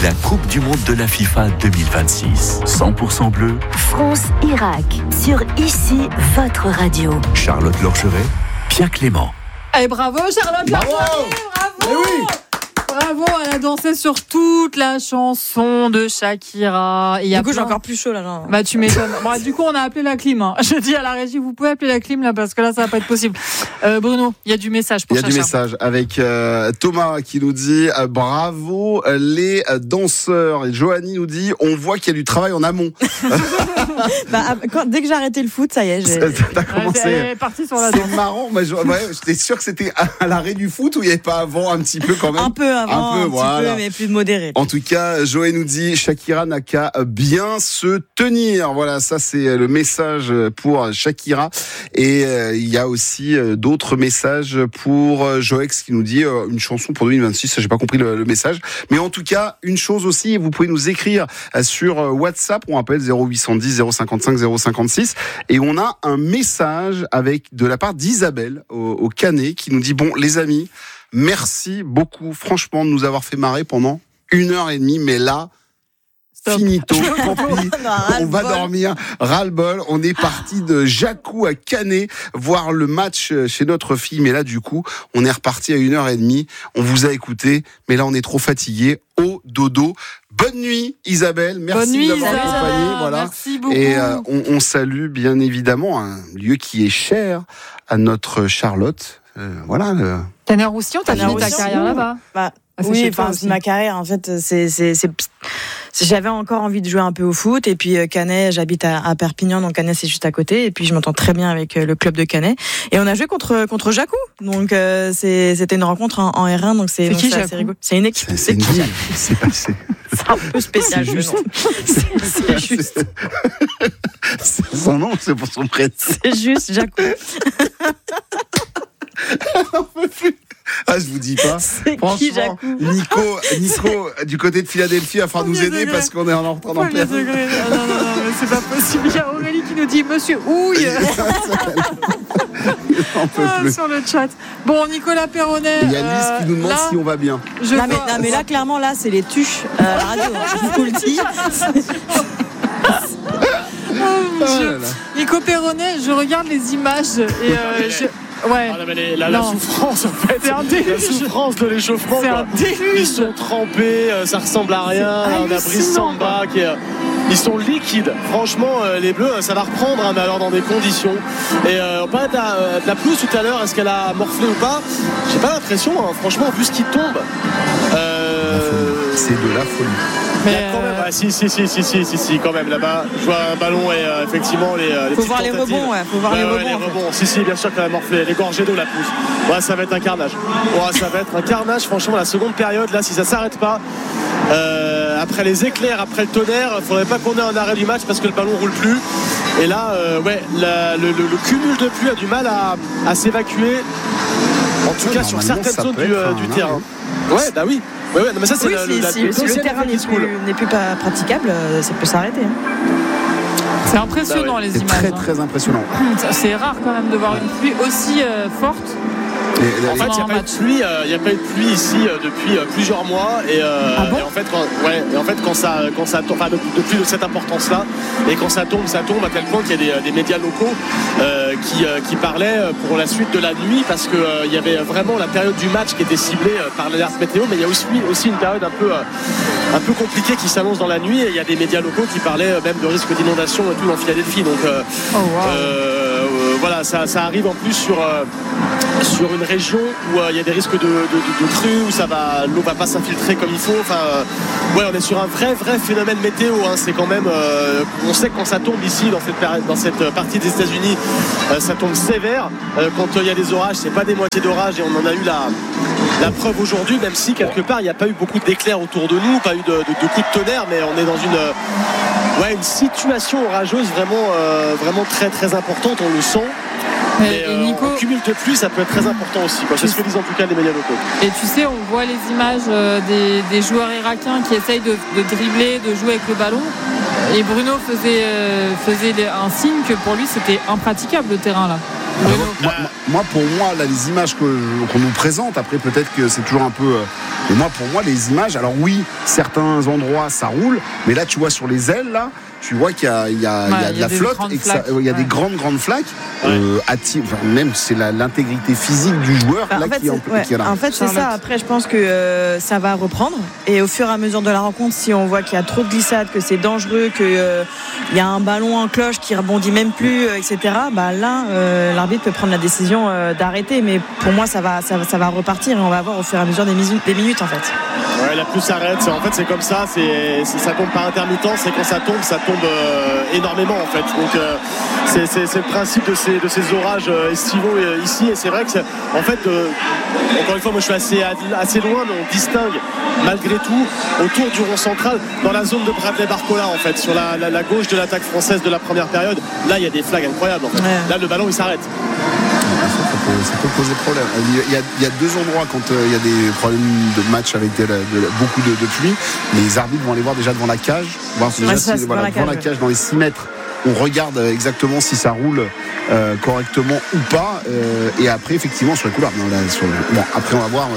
la Coupe du Monde de la FIFA 2026. 100% bleu. France-Irak, sur ICI, votre radio. Charlotte Lorcheret, Pierre Clément. Et bravo Charlotte Lorcheret, bravo. Oui. Bravo, elle a dansé sur toute la chanson de Shakira. Et du coup, j'ai encore plus chaud là. Non. Bah, tu m'étonnes. Bon, du coup, on a appelé la clim. Hein. Je dis à la régie, vous pouvez appeler la clim là parce que là, ça va pas être possible. Bruno, il y a du message pour Chacha. Il y a du message avec Thomas qui nous dit bravo les danseurs. Et Joanie nous dit on voit qu'il y a du travail en amont. Dès que j'ai arrêté le foot, ça y est. T'as commencé. Elle est partie sur la danse. C'est marrant. J'étais sûr que c'était à l'arrêt du foot ou il n'y avait pas avant un petit peu quand même. Un peu avant, un voilà. petit peu, mais plus modéré. En tout cas, Joël nous dit Shakira n'a qu'à bien se tenir. Voilà, ça c'est le message pour Shakira. Et il y a aussi d'autres messages pour Joex qui nous dit une chanson pour 2026. J'ai pas compris le message, mais en tout cas une chose aussi, vous pouvez nous écrire sur WhatsApp. On appelle 0810 055 056 et on a un message de la part d'Isabelle au Canet qui nous dit bon les amis. Merci beaucoup, franchement, de nous avoir fait marrer pendant 1h30, mais là, stop. Finito, tant pis, on va dormir, ras-le-bol. On est parti de Jacou à Canet voir le match chez notre fille, mais là, du coup, on est reparti à 1h30. On vous a écouté, mais là, on est trop fatigué. Au dodo. Bonne nuit, Isabelle. Merci de nous avoir accompagnés. Voilà. Merci beaucoup. Et on salue bien évidemment un lieu qui est cher à notre Charlotte. Voilà. Canet-Roussillon, t'as fini ta carrière là-bas. Oui, ma carrière, en fait, j'avais encore envie de jouer un peu au foot. Et puis Canet, j'habite à Perpignan, donc Canet c'est juste à côté. Et puis je m'entends très bien avec le club de Canet. Et on a joué contre Jacou. Donc c'était une rencontre en R1. Donc c'est assez rigolo. C'est une équipe. C'est un peu spécial. C'est juste. C'est son nom, c'est pour son prénom. C'est juste Jacou. Ah, je vous dis pas. Franchement, Nico, du côté de Philadelphie, va falloir nous aider parce qu'on est en train d'en perdre. Non, mais c'est pas possible. Il y a Aurélie qui nous dit Monsieur Houille. On peut plus. Sur le chat. Bon, Nicolas Perronnet. Il y a Lise qui nous demande si on va bien. Non, mais là, clairement, là, c'est les tuches à la radio. Je vous le dis. Nico Perronnet, je regarde les images et ouais. La souffrance en fait. C'est un déluge. La souffrance de l'échauffement. C'est un déluge. Ils sont trempés, ça ressemble à rien. On a Brice Samba qui est. Ils sont liquides. Franchement, les Bleus, ça va reprendre, mais alors dans des conditions. Et on parlait de la pelouse tout à l'heure. Est-ce qu'elle a morflé ou pas? J'ai pas l'impression. Franchement, vu ce qui tombe. C'est de la folie. Mais quand même, si, quand même là-bas. Je vois un ballon et effectivement les faut voir les rebonds, faut voir les rebonds. Si, bien sûr, quand même morflé. Les gorgées d'eau la pousse. Ouais, ça va être un carnage. Franchement, la seconde période, là, si ça s'arrête pas. Après les éclairs, après le tonnerre, il ne faudrait pas qu'on ait un arrêt du match parce que le ballon ne roule plus. Et là, le cumul de pluie a du mal à s'évacuer. En tout cas, sur certaines zones du terrain. Ouais, bah oui. Ouais, non, mais ça, c'est si le terrain n'est plus pas praticable, ça peut s'arrêter. C'est impressionnant les images. C'est très impressionnant. C'est rare quand même de voir une pluie aussi forte. En fait, il n'y a pas eu de pluie ici depuis plusieurs mois et en fait quand ça tombe, depuis de cette importance-là, et quand ça tombe à tel point qu'il y a des médias locaux qui parlaient pour la suite de la nuit parce que il y avait vraiment la période du match qui était ciblée par l'alerte météo, mais il y a aussi une période un peu compliquée qui s'annonce dans la nuit et il y a des médias locaux qui parlaient même de risque d'inondation et tout dans Philadelphie. Donc voilà, ça arrive en plus sur une région où il y a des risques de crues, où l'eau va pas s'infiltrer comme il faut. On est sur un vrai phénomène météo. C'est quand même, on sait que quand ça tombe ici dans cette partie des États-Unis, ça tombe sévère. Quand il y a des orages, c'est pas des moitiés d'orage et on en a eu la preuve aujourd'hui, même si quelque part il n'y a pas eu beaucoup d'éclairs autour de nous, pas eu de coups de tonnerre, mais on est dans une situation orageuse vraiment très très importante, on le sent. Mais Nico, en cumul de pluie, ça peut être très important aussi. C'est ce que disent en tout cas les médias locaux. Et tu sais, on voit les images des joueurs irakiens qui essayent de dribbler, de jouer avec le ballon. Et Bruno faisait un signe que pour lui, c'était impraticable le terrain là. Moi, pour moi, là, les images qu'on nous présente, après peut-être que c'est toujours un peu. Mais pour moi, les images, alors oui, certains endroits ça roule, mais là, tu vois sur les ailes là. Tu vois qu'il y a de la flotte et qu'il y a des grandes flaques. Même c'est l'intégrité physique du joueur qui est là. En fait, c'est ça. Après, je pense que ça va reprendre. Et au fur et à mesure de la rencontre, si on voit qu'il y a trop de glissades, que c'est dangereux, qu'il y a un ballon en cloche qui rebondit même plus, etc. Là, l'arbitre peut prendre la décision d'arrêter. Mais pour moi, ça va repartir et on va voir au fur et à mesure des minutes en fait. Ouais, la pluie s'arrête. En fait, c'est comme ça. Ça tombe par intermittence. Et quand ça tombe énormément en fait. Donc c'est le principe de ces orages estivaux ici. Et c'est vrai que en fait, encore une fois, moi je suis assez loin, mais on distingue malgré tout autour du rond central, dans la zone de Bradley Barcola en fait, sur la gauche de l'attaque française de la première période. Là, il y a des flags incroyables en fait. Là, le ballon il s'arrête. Ça peut poser problème. Il y a deux endroits quand il y a des problèmes de match avec beaucoup de pluie. Les arbitres vont aller voir déjà devant la cage, devant la cage dans les 6 mètres. On regarde exactement si ça roule correctement ou pas. Et après, effectivement, sur les couloirs. Après, on va voir.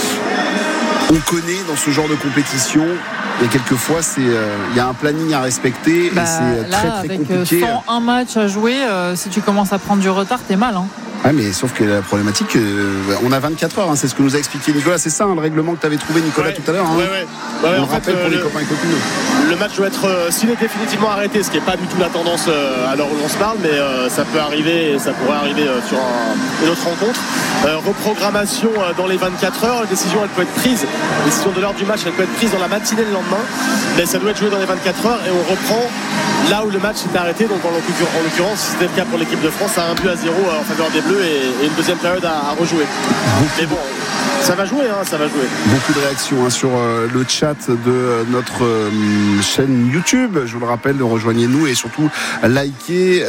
On connaît dans ce genre de compétition. Et quelquefois, il y a un planning à respecter et c'est très compliqué. Avec 101 matchs à jouer, si tu commences à prendre du retard, t'es mal. Ouais, mais sauf que la problématique, on a 24 heures, c'est ce que nous a expliqué Nicolas. C'est ça le règlement que tu avais trouvé, Nicolas, tout à l'heure. On le rappelle pour les copains et copines. Le match doit être, s'il est définitivement arrêté, ce qui n'est pas du tout la tendance à l'heure où l'on se parle, mais ça peut arriver, ça pourrait arriver sur une autre rencontre. Reprogrammation dans les 24 heures. La décision, elle peut être prise. La décision de l'heure du match, elle peut être prise dans la matinée le lendemain, mais ça doit être joué dans les 24 heures et on reprend là où le match s'est arrêté. Donc en l'occurrence, c'était le cas pour l'équipe de France, à 1-0 en faveur des Bleus et une deuxième période à rejouer. Mais bon, ça va jouer, ça va jouer. Beaucoup de réactions sur le chat de notre chaîne YouTube. Je vous le rappelle, rejoignez-nous et surtout likez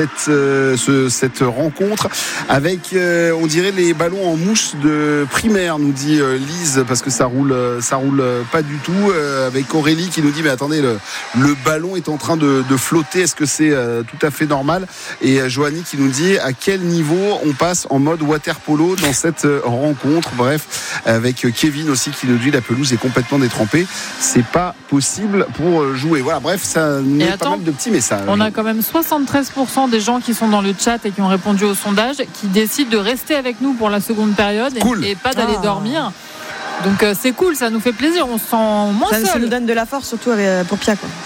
cette rencontre avec, on dirait, les ballons en mousse de primaire, nous dit Lise, parce que ça roule pas du tout. Avec Aurélie qui nous dit mais attendez, le ballon est en train de flotter. Est-ce que c'est tout à fait normal? Et Joanie qui nous dit à quel niveau on passe en mode water polo dans cette rencontre. Bref, avec Kevin aussi qui nous dit la pelouse est complètement détrempée, c'est pas possible pour jouer. Voilà, bref, ça met pas mal de petits messages. On a quand même 73% des gens qui sont dans le chat et qui ont répondu au sondage qui décident de rester avec nous pour la seconde période et pas d'aller dormir. Donc c'est cool, ça nous fait plaisir, on se sent moins seul. Ça nous donne de la force, surtout pour Pia, quoi.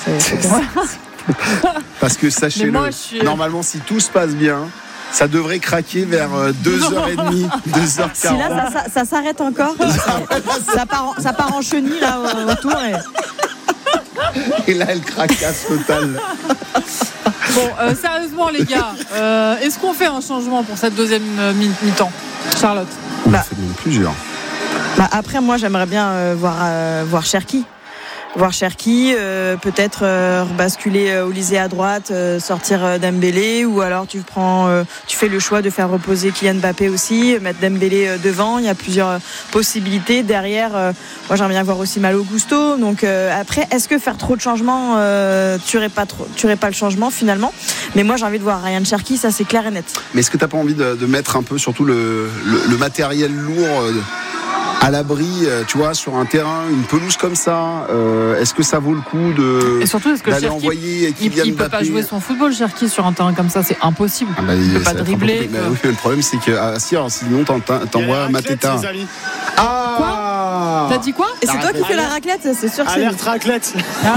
Parce que sachez-le, normalement si tout se passe bien, ça devrait craquer vers 2h30, 2h40. Si là, ça s'arrête encore, ça part en chenille là autour. Et là, elle craquasse totale. Bon, sérieusement les gars, est-ce qu'on fait un changement pour cette deuxième mi-temps, Charlotte? On en fait même plusieurs. Après, moi, j'aimerais bien voir Cherki. Peut-être rebasculer Olysée à droite, sortir Dembélé, ou alors tu fais le choix de faire reposer Kylian Mbappé aussi, mettre Dembélé devant. Il y a plusieurs possibilités. Derrière, moi j'aimerais bien voir aussi Malo Gusto. Donc après, est-ce que faire trop de changements tuerait pas le changement finalement? Mais moi j'ai envie de voir Ryan Cherki, ça c'est clair et net. Mais est-ce que t'as pas envie de mettre un peu surtout le matériel lourd à l'abri, tu vois, sur un terrain, une pelouse comme ça, est-ce que ça vaut le coup et surtout, est-ce que d'aller Cherki, envoyer Kylian Mbappé? Il peut pas jouer son football, Cherki, sur un terrain comme ça, c'est impossible. Il peut pas dribbler. Le problème, c'est que sinon t'envoies Mateta. Quoi? T'as dit quoi? Et c'est toi qui fais la raclette, c'est sûr que c'est. Alerte raclette.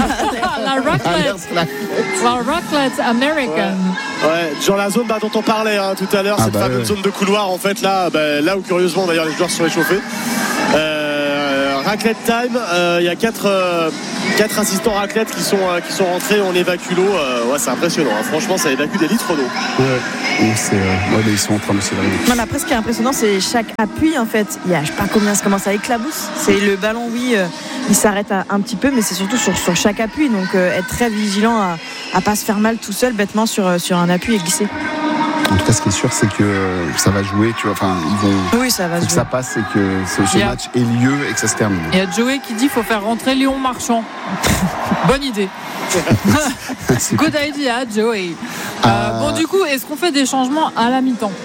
La raclette américaine. Ouais, dans la zone dont on parlait tout à l'heure, cette fameuse zone de couloir, en fait, là où curieusement d'ailleurs les joueurs se sont réchauffés. Raclette time, il y a 4 assistants raclette qui sont rentrés, on évacue l'eau. C'est impressionnant, franchement ça évacue des litres d'eau. Ils sont en train de s'évaluer. Non, mais après ce qui est impressionnant, c'est chaque appui en fait. Il y a je sais pas combien ça commence à éclabousse. C'est le ballon, il s'arrête un petit peu, mais c'est surtout sur chaque appui. Donc être très vigilant à pas se faire mal tout seul bêtement sur un appui et glisser. En tout cas, ce qui est sûr, c'est que ça va jouer, tu vois. Enfin, ils vont. Oui, ça va jouer. Que ça passe et que ce match ait lieu et que ça se termine. Il y a Joey qui dit qu'il faut faire rentrer Léon Marchand. Bonne idée. Good idea, Joey. Bon, du coup, est-ce qu'on fait des changements à la mi-temps?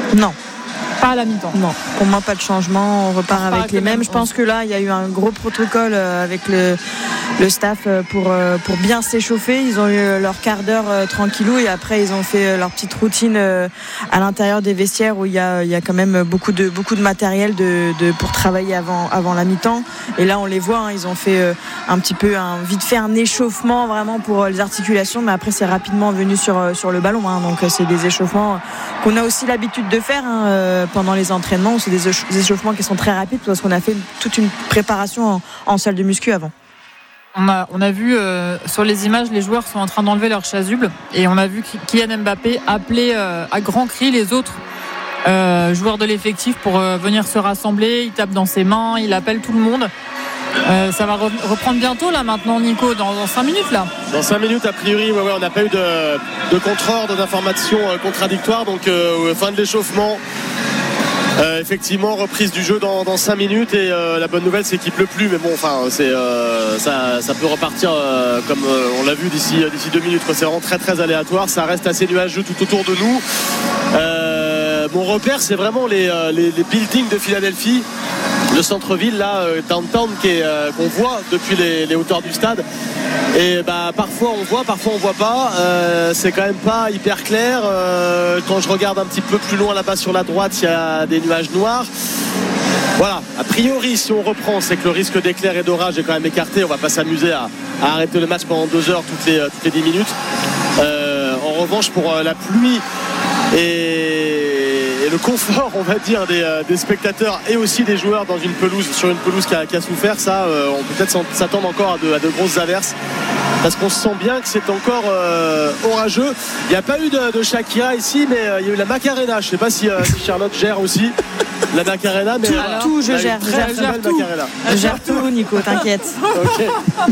Non. Pas à la mi-temps. Non, pour moi pas de changement, on repart avec les mêmes. Je pense que là il y a eu un gros protocole avec le staff pour bien s'échauffer. Ils ont eu leur quart d'heure tranquillou et après ils ont fait leur petite routine à l'intérieur des vestiaires où il y a quand même beaucoup de matériel pour travailler avant la mi-temps. Et là on les voit, ils ont fait vite fait un échauffement vraiment pour les articulations, mais après c'est rapidement venu sur le ballon. Donc c'est des échauffements qu'on a aussi l'habitude de faire pendant les entraînements. C'est des échauffements qui sont très rapides parce qu'on a fait toute une préparation en salle de muscu avant. On a vu sur les images, les joueurs sont en train d'enlever leur chasuble et on a vu Kylian Mbappé appeler à grands cris les autres joueurs de l'effectif pour venir se rassembler. Il tape dans ses mains, il appelle tout le monde. Ça va reprendre bientôt là maintenant, Nico, dans 5 minutes là. Dans 5 minutes a priori, on n'a pas eu de contre-ordre, d'informations contradictoires, donc fin de l'échauffement. Effectivement, reprise du jeu dans 5 minutes et la bonne nouvelle c'est qu'il pleut plus, mais bon, enfin ça peut repartir comme on l'a vu d'ici 2 minutes. C'est vraiment très très aléatoire, ça reste assez nuageux tout autour de nous. Mon repère c'est vraiment les buildings de Philadelphie, le centre-ville là, downtown qu'on voit depuis les hauteurs du stade. Et parfois on voit, parfois on voit pas. C'est quand même pas hyper clair. Quand je regarde un petit peu plus loin là-bas sur la droite, il y a des nuages noirs. Voilà, a priori si on reprend, c'est que le risque d'éclair et d'orage est quand même écarté. On va pas s'amuser à arrêter le match pendant 2 heures toutes les 10 minutes. En revanche, pour la pluie et le confort, on va dire, des spectateurs et aussi des joueurs sur une pelouse qui a souffert, ça, on peut peut-être s'attendre encore à de grosses averses. Parce qu'on se sent bien que c'est encore orageux. Il n'y a pas eu de Shakira ici, mais il y a eu la Macarena. Je ne sais pas si Charlotte gère aussi la Macarena. Mais tout, je gère tout. Je gère tout, Nico, t'inquiète. Okay.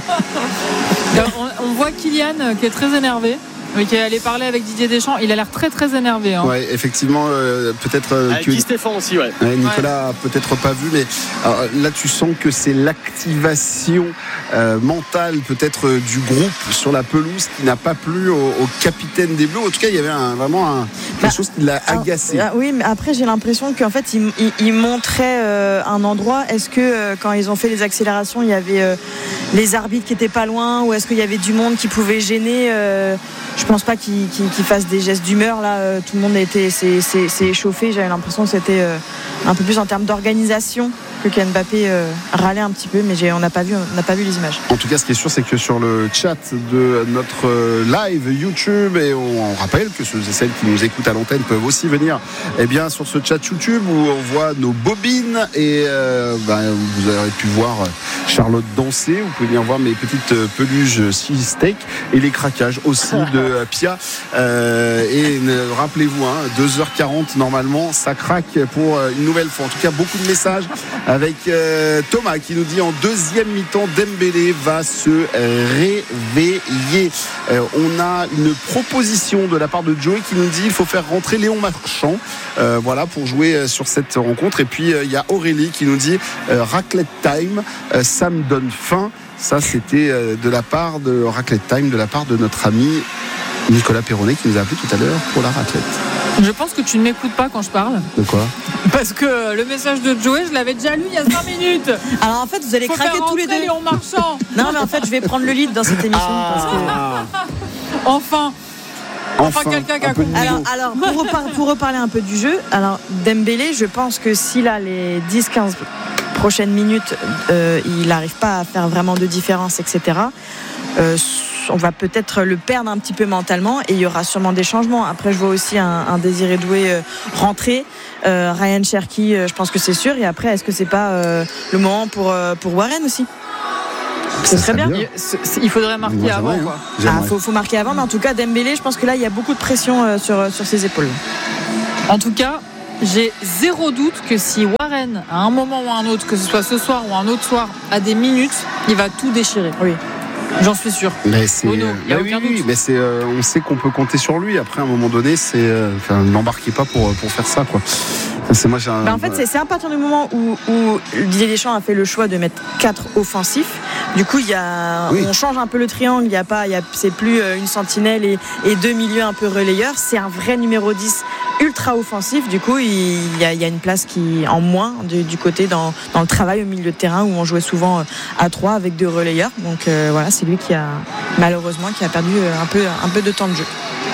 On voit Kylian qui est très énervé. Oui, qui est allé parler avec Didier Deschamps. Il a l'air très très énervé. Oui, effectivement, peut-être avec Guy Stéphane aussi, ouais. Nicolas a peut-être pas vu, mais là tu sens que c'est l'activation mentale peut-être du groupe sur la pelouse qui n'a pas plu au capitaine des Bleus. En tout cas, il y avait vraiment quelque chose qui l'a agacé. Oui, mais après j'ai l'impression qu'en fait il montrait un endroit. Est-ce que quand ils ont fait les accélérations, il y avait les arbitres qui étaient pas loin, ou est-ce qu'il y avait du monde qui pouvait gêner? Je pense pas qu'ils fassent des gestes d'humeur là. Tout le monde s'est échauffé. J'avais l'impression que c'était un peu plus en termes d'organisation que Kylian Mbappé râlait un petit peu, mais on n'a pas vu les images. En tout cas, ce qui est sûr, c'est que sur le chat de notre live YouTube, et on rappelle que ceux et celles qui nous écoutent à l'antenne peuvent aussi venir sur ce chat YouTube où on voit nos bobines et vous avez pu voir Charlotte danser. Vous pouvez venir voir mes petites peluches steak et les craquages aussi de Pia. Et rappelez-vous, 2h40 normalement, ça craque pour une nouvelle fois. En tout cas, beaucoup de messages avec Thomas qui nous dit en deuxième mi-temps, Dembélé va se réveiller. On a une proposition de la part de Joey qui nous dit il faut faire rentrer Léon Marchand pour jouer sur cette rencontre. Et puis il y a Aurélie qui nous dit raclette time, ça me donne faim. Ça, c'était de la part de Raclette Time, de la part de notre ami Nicolas Perronnet qui nous a appelé tout à l'heure pour la raclette. Je pense que tu ne m'écoutes pas quand je parle. De quoi? Parce que le message de Joey, je l'avais déjà lu il y a 5 minutes. Alors en fait, vous allez craquer tous les deux. Léon Marchand. Non, mais en fait, je vais prendre le lead dans cette émission. Parce que... Enfin, quelqu'un qui a compris. Alors pour reparler un peu du jeu, alors Dembélé, je pense que s'il a les 10-15 prochaines minutes, il n'arrive pas à faire vraiment de différence, etc. On va peut-être le perdre un petit peu mentalement et il y aura sûrement des changements. Après, je vois aussi un Désiré Doué rentrer. Ryan Cherki, je pense que c'est sûr. Et après, est-ce que c'est pas le moment pour Warren aussi? C'est très bien. Il faudrait marquer avant. Faut marquer avant, mais en tout cas, Dembélé, je pense que là, il y a beaucoup de pression sur ses épaules. En tout cas, j'ai zéro doute que si Warren, à un moment ou à un autre, que ce soit ce soir ou un autre soir, a des minutes, il va tout déchirer. Oui. J'en suis sûr. Mais on sait qu'on peut compter sur lui. Après, à un moment donné, n'embarquez pas pour faire ça, quoi. C'est c'est à partir du moment où Didier Deschamps a fait le choix de mettre 4 offensifs. Du coup, on change un peu le triangle. C'est plus une sentinelle et 2 milieux un peu relayeurs. C'est un vrai numéro 10 ultra offensif. Du coup, il y a une place qui en moins du côté dans le travail au milieu de terrain où on jouait souvent à 3 avec 2 relayeurs. Donc voilà, c'est lui qui a malheureusement perdu un peu de temps de jeu.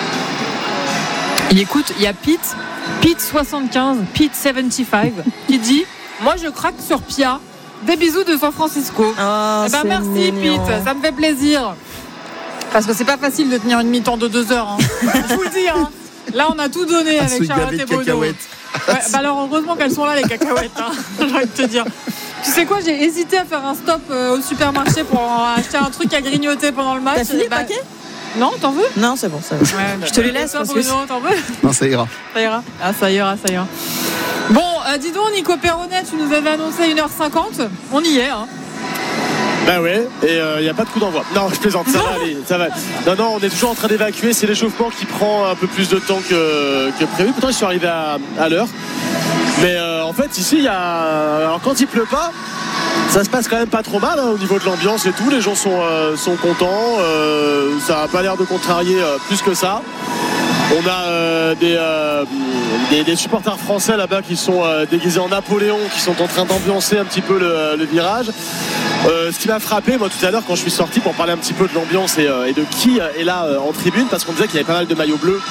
Il y a Pete 75, Pete 75 qui dit moi je craque sur Pia. Des bisous de San Francisco. Merci mignon. Pete, ça me fait plaisir. Parce que c'est pas facile de tenir une mi-temps de 2 heures. Je vous le dis. Là, on a tout donné avec Charlotte et Bono. Alors heureusement qu'elles sont là les cacahuètes. J'ai envie de te dire. Tu sais quoi, j'ai hésité à faire un stop au supermarché pour acheter un truc à grignoter pendant le match. T'as fini le paquet ? Non, t'en veux ? Non, c'est bon, ça va. Je te les laisse. Bruno, t'en veux ? Non, ça ira. Ça ira. Bon, dis donc, Nico Perronnet, tu nous avais annoncé 1h50. On y est, Ben ouais, et il n'y a pas de coup d'envoi. Non, je plaisante, ça va aller, ça va. Non, on est toujours en train d'évacuer. C'est l'échauffement qui prend un peu plus de temps que prévu. Pourtant, ils sont arrivés à l'heure. Mais en fait, ici, alors, quand il pleut pas, ça se passe quand même pas trop mal au niveau de l'ambiance et tout. Les gens sont contents. Ça n'a pas l'air de contrarier plus que ça. On a des supporters français là-bas qui sont déguisés en Napoléon, qui sont en train d'ambiancer un petit peu le virage. Ce qui m'a frappé moi tout à l'heure quand je suis sorti pour parler un petit peu de l'ambiance et de qui est là en tribune, parce qu'on disait qu'il y avait pas mal de maillots bleus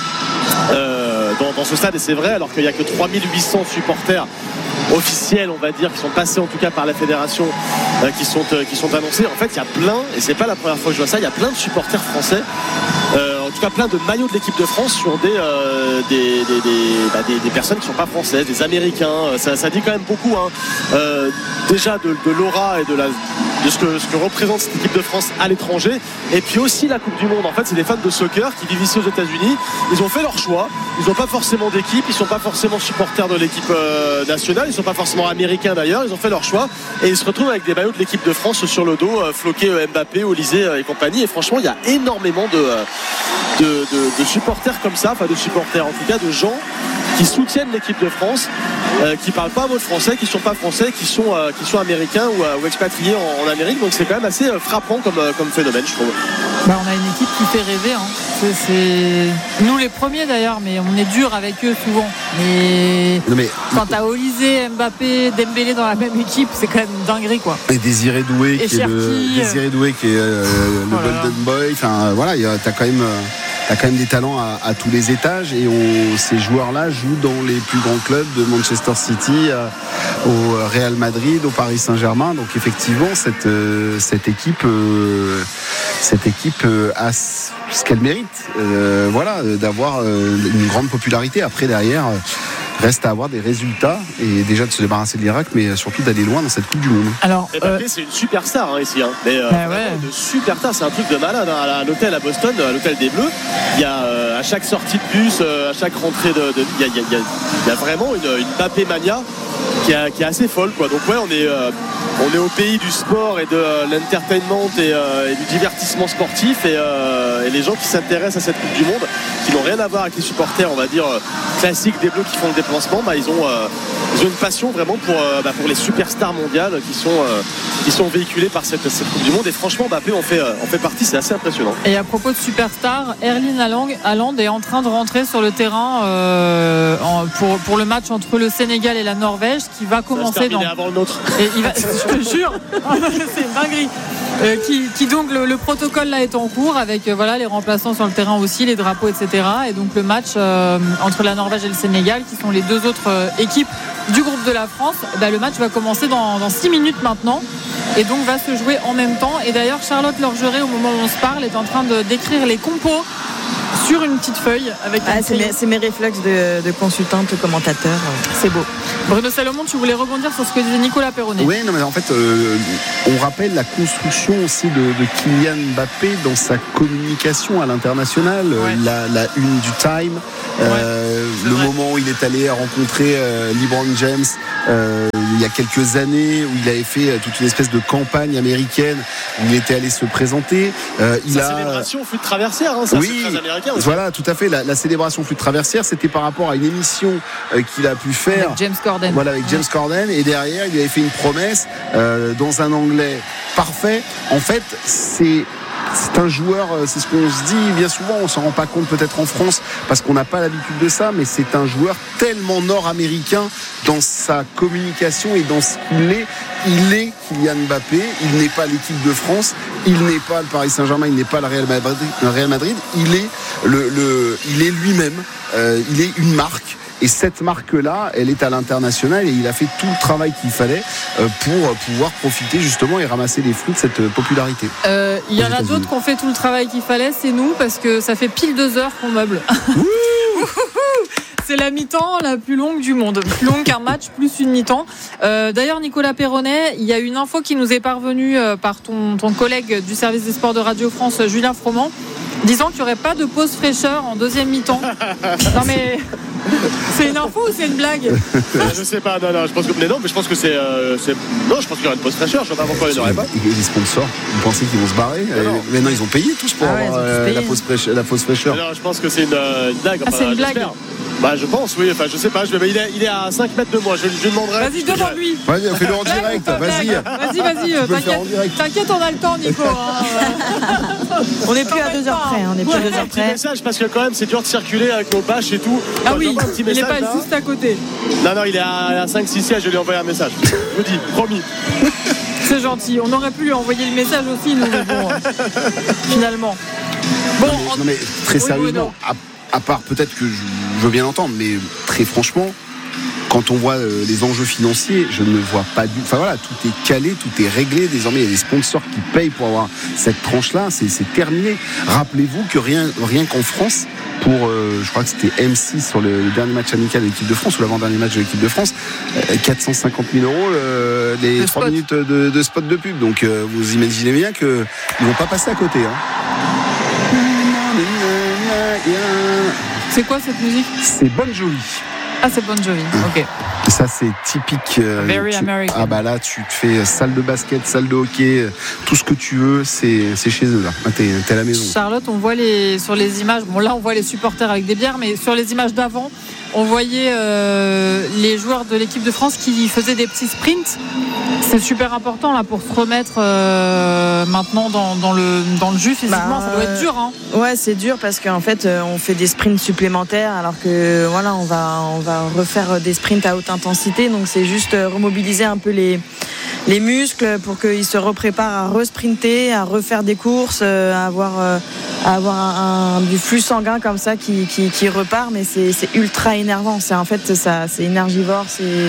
dans ce stade, et c'est vrai, alors qu'il n'y a que 3800 supporters officiels, on va dire, qui sont passés en tout cas par la fédération, qui sont annoncés. En fait, il y a plein, et c'est pas la première fois que je vois ça, il y a plein de supporters français, en tout cas plein de maillots de l'équipe de France sur des personnes qui sont pas françaises, des Américains. Ça dit quand même beaucoup, déjà de l'aura et de ce que représente cette équipe de France à l'étranger, et puis aussi la Coupe du Monde. En fait, c'est des fans de soccer qui vivent ici aux États-Unis. Ils ont fait leur choix, ils n'ont pas forcément d'équipe, ils sont pas forcément supporters de l'équipe nationale, ils sont pas forcément américains d'ailleurs, ils ont fait leur choix et ils se retrouvent avec des maillots de l'équipe de France sur le dos, floqués Mbappé, Olysée et compagnie. Et franchement, il y a énormément de supporters comme ça, enfin de supporters en tout cas, de gens qui soutiennent l'équipe de France, qui parlent pas un mot de français, qui sont pas français, qui sont américains ou expatriés en Amérique. Donc c'est quand même assez frappant comme phénomène, je trouve. On a une équipe qui fait rêver. C'est nous les premiers d'ailleurs, mais on est dur avec eux souvent. Mais quand t'as Olysée, Mbappé, Dembélé dans la même équipe, c'est quand même une dinguerie, quoi. Et Désiré Doué qui est le Golden Boy. Enfin voilà, t'as quand même des talents à tous les étages, et ces joueurs-là jouent dans les plus grands clubs de Manchester City, au Real Madrid, au Paris Saint-Germain. Donc effectivement, cette équipe a ce qu'elle mérite, d'avoir une grande popularité. Après, derrière, reste à avoir des résultats, et déjà de se débarrasser de l'Irak, mais surtout d'aller loin dans cette Coupe du Monde. Alors, Mbappé, c'est une superstar ici, mais de superstar, c'est un truc de malade. À l'hôtel à Boston, à l'hôtel des Bleus, il y a à chaque sortie de bus, à chaque rentrée il y a vraiment une Mbappé mania qui est assez folle, quoi. Donc ouais, on est au pays du sport et de l'entertainment et du divertissement sportif, et les gens qui s'intéressent à cette Coupe du Monde, qui n'ont rien à voir avec les supporters, on va dire classiques des Bleus qui font le déplacement, ils ont une passion vraiment pour les superstars mondiales qui sont véhiculées par cette Coupe du Monde. Et franchement, Mbappé en fait partie, c'est assez impressionnant. Et à propos de superstars, Erling Haaland est en train de rentrer sur le terrain pour le match entre le Sénégal et la Norvège, qui va commencer avant le nôtre. Et il va, je te jure, c'est une dinguerie. Qui donc le protocole là est en cours avec les remplaçants sur le terrain aussi, les drapeaux, etc. Et donc le match entre la Norvège et le Sénégal, qui sont les deux autres équipes du groupe de la France, le match va commencer dans 6 minutes maintenant, et donc va se jouer en même temps. Et d'ailleurs, Charlotte Lorgeret, au moment où on se parle, est en train de décrire les compos sur une petite feuille avec c'est mes réflexes de consultante commentateur. C'est beau. Bruno Salomon, tu voulais rebondir sur ce que disait Nicolas Perronnet. Oui, non, mais en fait, on rappelle la construction aussi de Kylian Mbappé dans sa communication à l'international. La une du Time, le moment où il est allé rencontrer LeBron James il y a quelques années, où il avait fait toute une espèce de campagne américaine où il était allé se présenter. Célébration flûte traversière, ça, oui, c'est très américain aussi. Voilà, tout à fait. La célébration flûte traversière, c'était par rapport à une émission qu'il a pu faire avec James Corden. Voilà, avec James Corden, et derrière il avait fait une promesse dans un anglais parfait. En fait, c'est c'est un joueur, c'est ce qu'on se dit bien souvent, on s'en rend pas compte peut-être en France parce qu'on n'a pas l'habitude de ça, mais c'est un joueur tellement nord-américain dans sa communication et dans ce qu'il est. Il est Kylian Mbappé, il n'est pas l'équipe de France, il n'est pas le Paris Saint-Germain, il n'est pas le Real Madrid, il est il est lui-même, il est une marque. Et cette marque-là, elle est à l'international et il a fait tout le travail qu'il fallait pour pouvoir profiter justement et ramasser les fruits de cette popularité. Il y en a d'autres qui ont fait tout le travail qu'il fallait, c'est nous, parce que ça fait pile 2 heures qu'on meuble. C'est la mi-temps la plus longue du monde, plus longue qu'un match, plus une mi-temps. D'ailleurs, Nicolas Perronnet, il y a une info qui nous est parvenue par ton collègue du service des sports de Radio France, Julien Froment, disant qu'il n'y aurait pas de pause fraîcheur en deuxième mi-temps. Non mais... C'est une info ou c'est une blague? Je sais pas, non, je pense que non, mais je pense que c'est non, je pense qu'il y aura une pause fraîcheur. Je ne sais pas pourquoi il n'y en aurait pas. Les sponsors, vous pensez qu'ils vont se barrer? Mais non, ils ont payé tous pour avoir la pause fraîcheur. Non, je pense que c'est une blague. C'est une blague. Bah, je pense, oui. Enfin, je sais pas. Il est à 5 mètres de moi. Je lui demanderai. Vas-y, demande-lui. Vas-y, fais-le en direct. Vas-y. T'inquiète, on a le temps, Nico. On n'est plus à 2 heures près. On est plus à 2 heures près. Message parce que quand même, c'est dur de circuler avec nos bâches et tout. Ah oui, il n'est pas juste à côté. Non, il est à 5-6 sièges. Je lui ai envoyé un message. Je vous dis, promis. C'est gentil. On aurait pu lui envoyer le message aussi, nous. Bon, finalement. Bon, non, mais très sérieusement. À part peut-être que je veux bien l'entendre, mais très franchement, quand on voit les enjeux financiers, je ne vois pas du... Enfin voilà, tout est calé, tout est réglé. Désormais, il y a des sponsors qui payent pour avoir cette tranche-là. C'est terminé. Rappelez-vous que rien qu'en France, pour, je crois que c'était M6 sur le dernier match amical de l'équipe de France, ou l'avant-dernier match de l'équipe de France, 450 000 €, les 3 minutes de spot de pub. Donc vous imaginez bien qu'ils ne vont pas passer à côté. C'est quoi cette musique? C'est Bon Jovi. Ah, c'est Bon Jovi, ok. Ça, c'est typique. Very American. Ah, bah là, tu te fais salle de basket, salle de hockey, tout ce que tu veux, c'est chez eux, là. Ah, t'es à la maison. Charlotte, on voit sur les images, bon, là, on voit les supporters avec des bières, mais sur les images d'avant, on voyait les joueurs de l'équipe de France qui faisaient des petits sprints. C'est super important, là, pour se remettre maintenant dans le jus physiquement. Ça doit être dur, hein. Ouais, c'est dur parce qu'en fait, on fait des sprints supplémentaires alors que, voilà, on va refaire des sprints à haute intensité. Donc, c'est juste remobiliser un peu les muscles pour qu'ils se repréparent à resprinter, à refaire des courses, à avoir du flux sanguin comme ça qui repart. Mais c'est ultra énervant. C'est énergivore.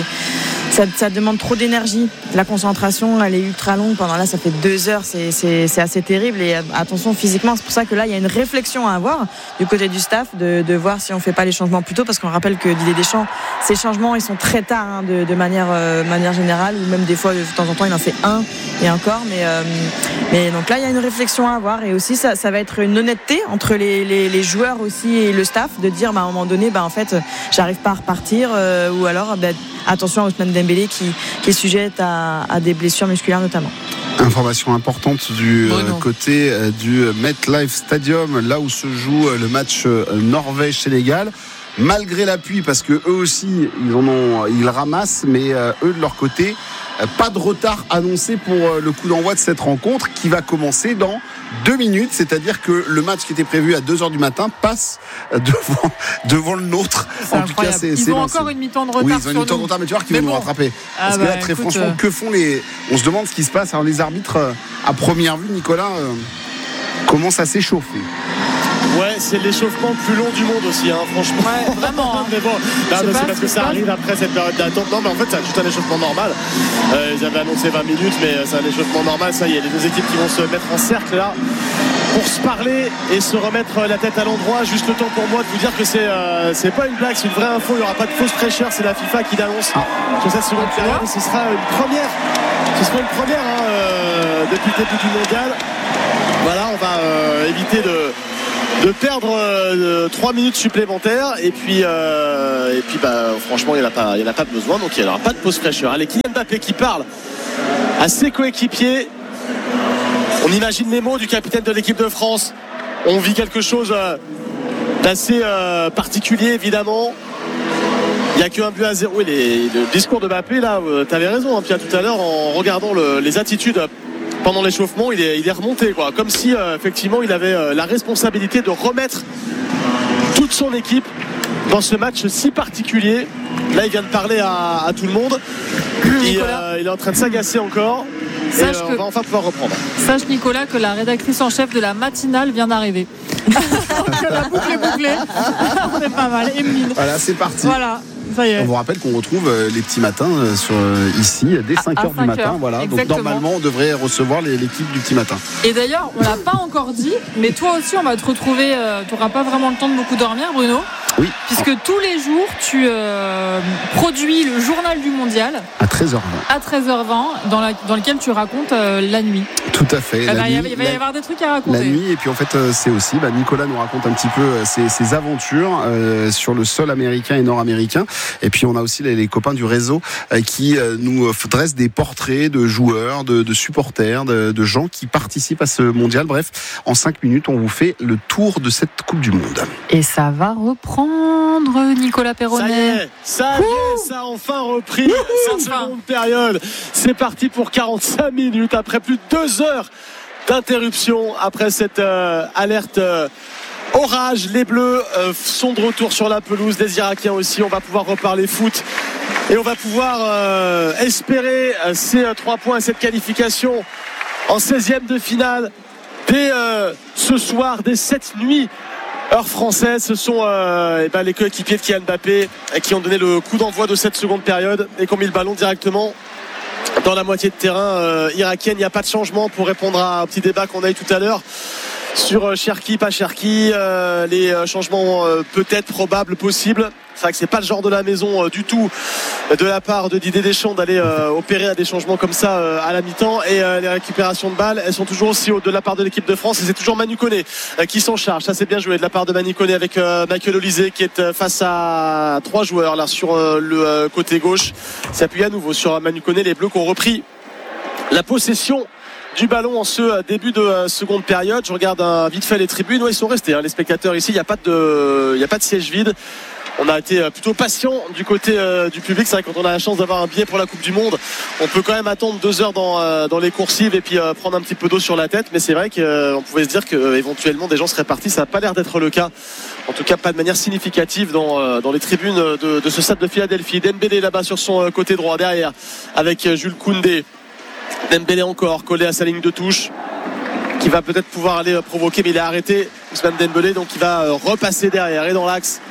Ça demande trop d'énergie. La concentration, elle est ultra longue. Pendant là, ça fait 2 heures. C'est assez terrible. Et attention physiquement. C'est pour ça que là, il y a une réflexion à avoir du côté du staff de voir si on fait pas les changements plus tôt. Parce qu'on rappelle que Didier Deschamps, ces changements, ils sont très tard, hein, de manière générale. Ou même des fois, de temps en temps, il en fait un et encore. Mais donc là, il y a une réflexion à avoir. Et aussi, ça va être une honnêteté entre les joueurs aussi et le staff de dire, à un moment donné, en fait, j'arrive pas à repartir. Ou alors, attention à Ousmane Dembélé qui est sujette à des blessures musculaires notamment. Information importante du côté du MetLife Stadium, là où se joue le match Norvège-Sénégal. Malgré l'appui, parce que eux aussi ils ramassent, mais eux de leur côté, pas de retard annoncé pour le coup d'envoi de cette rencontre qui va commencer dans 2 minutes, c'est-à-dire que le match qui était prévu à 2h du matin passe devant le nôtre. C'est en tout cas, ils ont encore une mi-temps de retard. Oui, ils ont une mi-temps de retard, mais tu vois qu'ils vont nous rattraper. Parce que là, très franchement, que font on se demande ce qui se passe. Alors les arbitres, à première vue, Nicolas, commencent à s'échauffer. Ouais, c'est l'échauffement le plus long du monde aussi, hein, franchement. Ouais, vraiment. Hein. Mais bon, c'est parce que ça arrive après cette période d'attente. Non, mais en fait, c'est juste un échauffement normal. Ils avaient annoncé 20 minutes, mais c'est un échauffement normal. Ça y est, les 2 équipes qui vont se mettre en cercle là pour se parler et se remettre la tête à l'endroit. Juste le temps pour moi de vous dire que c'est pas une blague, c'est une vraie info. Il n'y aura pas de fausse fraîcheur. C'est la FIFA qui l'annonce sur cette seconde période. Ce sera une première. Depuis le début du mondial. Voilà, on va éviter de perdre 3 minutes supplémentaires et puis franchement il n'y en a pas besoin, donc il n'y aura pas de pause fraîcheur. Allez, Kylian Mbappé qui parle à ses coéquipiers. On imagine les mots du capitaine de l'équipe de France. On vit quelque chose d'assez particulier évidemment. Il n'y a qu'un but à 0. Oui, le discours de Mbappé là, tu avais raison, hein, Pierre, tout à l'heure en regardant les attitudes pendant l'échauffement, il est remonté, quoi. Comme si effectivement il avait la responsabilité de remettre toute son équipe dans ce match si particulier. Là, il vient de parler à tout le monde. Il est en train de s'agacer encore. On va enfin pouvoir reprendre. Sache, Nicolas, que la rédactrice en chef de la matinale vient d'arriver. Donc la boucle est bouclée. On est pas mal. Emeline. Voilà, c'est parti. Voilà. Ça y est. On vous rappelle qu'on retrouve les petits matins ici dès 5h du matin. Voilà. Donc normalement on devrait recevoir l'équipe du petit matin. Et d'ailleurs on l'a pas encore dit, mais toi aussi on va te retrouver. Tu n'auras pas vraiment le temps de beaucoup dormir, Bruno. Oui. Puisque tous les jours tu produis le journal du mondial à 13h20. À 13h20 dans lequel tu racontes la nuit. Tout à fait. Il va y avoir des trucs à raconter. La nuit, et puis en fait c'est aussi Nicolas nous raconte un petit peu ses aventures sur le sol américain et nord-américain. Et puis on a aussi les copains du réseau qui nous dressent des portraits de joueurs, de supporters, de gens qui participent à ce mondial. Bref, en 5 minutes, on vous fait le tour de cette Coupe du Monde. Et ça va reprendre, Nicolas Perronnet. Ça a enfin repris cette seconde période. C'est parti pour 45 minutes après plus de 2 heures d'interruption, après cette alerte orage. Les Bleus sont de retour sur la pelouse, les Irakiens aussi. On va pouvoir reparler foot et on va pouvoir espérer ces 3 points et cette qualification en 16e de finale dès ce soir, dès cette nuit heure française. Ce sont les coéquipiers de Kylian Mbappé qui ont donné le coup d'envoi de cette seconde période et qui ont mis le ballon directement dans la moitié de terrain irakienne. Il n'y a pas de changement pour répondre à un petit débat qu'on a eu tout à l'heure sur Cherki, pas Cherki, les changements peut-être probables, possibles. C'est vrai que c'est pas le genre de la maison du tout de la part de Didier Deschamps d'aller opérer à des changements comme ça à la mi-temps. Et les récupérations de balles, elles sont toujours aussi hautes de la part de l'équipe de France, et c'est toujours Manu Koné qui s'en charge. Ça, c'est bien joué de la part de Manu Koné avec Michael Olise qui est face à 3 joueurs là sur le côté gauche. S'appuie à nouveau sur Manu Koné. Les Bleus qui ont repris la possession du ballon en ce début de seconde période. Je regarde vite fait les tribunes. Ouais, ils sont restés, les spectateurs ici. Il n'y a pas de siège vide. On a été plutôt patient du côté du public. C'est vrai, quand on a la chance d'avoir un billet pour la Coupe du Monde, on peut quand même attendre 2 heures dans les coursives et puis prendre un petit peu d'eau sur la tête. Mais c'est vrai qu'on pouvait se dire qu'éventuellement des gens seraient partis. Ça n'a pas l'air d'être le cas. En tout cas, pas de manière significative dans les tribunes de ce stade de Philadelphie. Dembélé là-bas sur son côté droit derrière avec Jules Koundé. Dembélé encore collé à sa ligne de touche, qui va peut-être pouvoir aller provoquer, mais il est arrêté, Ousmane Dembélé, donc il va repasser derrière et dans l'axe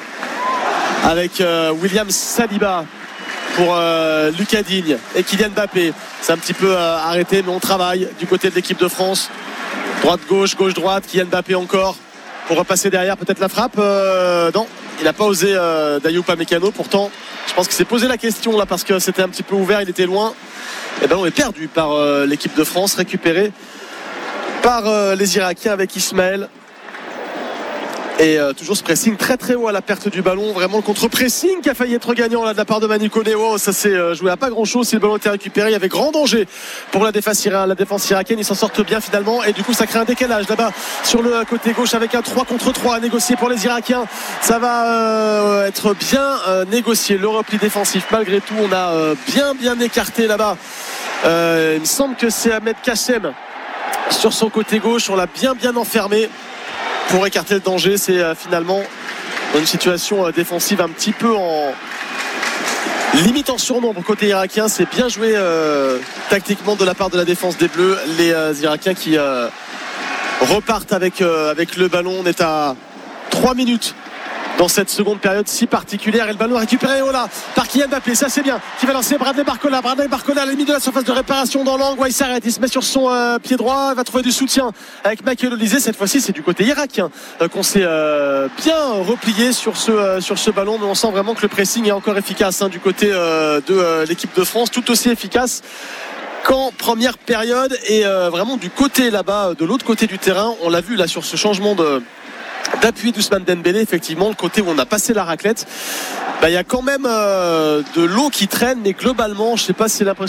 avec William Saliba pour Lucas Digne et Kylian Mbappé. C'est un petit peu arrêté, mais on travaille du côté de l'équipe de France. Droite-gauche, gauche-droite, Kylian Mbappé encore pour repasser derrière, peut-être la frappe. Non, il n'a pas osé Dayou Upamecano. Pourtant, je pense qu'il s'est posé la question là parce que c'était un petit peu ouvert, il était loin. Et ballon est perdu par l'équipe de France, récupéré par les Irakiens avec Ismaël. Et toujours ce pressing très très haut à la perte du ballon. Vraiment le contre-pressing qui a failli être gagnant là de la part de Manu Koné. Oh, ça s'est joué à pas grand chose si le ballon était récupéré. Il y avait grand danger pour la défense irakienne. Ils s'en sortent bien finalement. Et du coup ça crée un décalage là-bas sur le côté gauche avec un 3 contre 3 à négocier pour les Irakiens. Ça va être bien négocié. Le repli défensif malgré tout. On a bien écarté là-bas. Il me semble que c'est Ahmed Kassem sur son côté gauche. On l'a bien enfermé pour écarter le danger. C'est finalement dans une situation défensive un petit peu en limite en surnombre côté irakien. C'est bien joué tactiquement de la part de la défense des Bleus. Les Irakiens qui repartent avec le ballon. On est à 3 minutes dans cette seconde période si particulière, et le ballon récupéré par Kylian Mbappé, ça c'est bien, qui va lancer Bradley Barcola à la limite de la surface de réparation dans l'angle. Il s'arrête, il se met sur son pied droit, il va trouver du soutien avec Michael Olise. Cette fois-ci c'est du côté irakien qu'on s'est bien replié sur ce ballon, mais on sent vraiment que le pressing est encore efficace du côté de l'équipe de France, tout aussi efficace qu'en première période. Et vraiment du côté là-bas, de l'autre côté du terrain, on l'a vu là sur ce changement d'appui d'Ousmane Dembélé, effectivement le côté où on a passé la raclette, il y a quand même de l'eau qui traîne, mais globalement je sais pas si c'est l'impression